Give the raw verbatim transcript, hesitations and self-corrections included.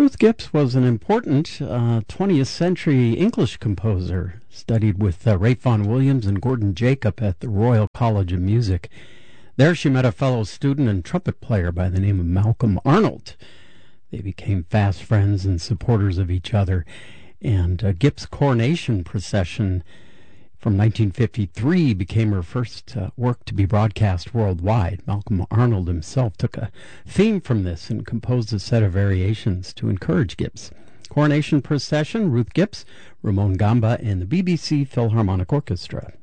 Ruth Gibbs was an important uh, twentieth century English composer, studied with uh, Ralph Vaughan Williams and Gordon Jacob at the Royal College of Music. There she met a fellow student and trumpet player by the name of Malcolm Arnold. They became fast friends and supporters of each other, and uh, Gibbs' Coronation Procession from nineteen fifty-three became her first uh, work to be broadcast worldwide. Malcolm Arnold himself took a theme from this and composed a set of variations to encourage Gibbs. Coronation Procession, Ruth Gibbs, Ramon Gamba, and the B B C Philharmonic Orchestra.